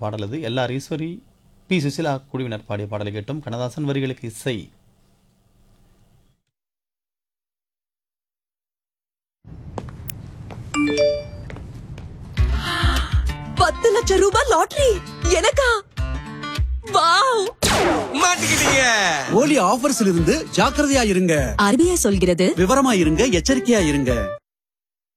பாடல் அது. LR Eswari, B Susheela குழுவினர் பாடிய பாடலை கேட்டும். கண்ணதாசன் வரிகளுக்கு இசை. 10 லட்சம் ரூபாய் லாட்டரி எனக்கா? வாவ்! மாட்டிக்கிட்டீங்க. ஓலி ஆஃபர்ஸ்ல இருந்து ஜாக்கிரதையா இருங்க. RBI சொல்கிறது விவரமா இருங்க, எச்சரிக்கையா இருங்க.